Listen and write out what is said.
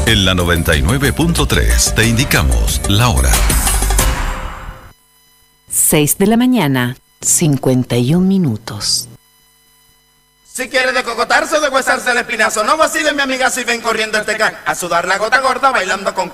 En la 99.3 te indicamos la hora. 6 de la mañana, 51 minutos. Si quiere decocotarse o deshuesarse el espinazo, no vacile mi amiga si ven corriendo el Tecán a sudar la gota gorda bailando con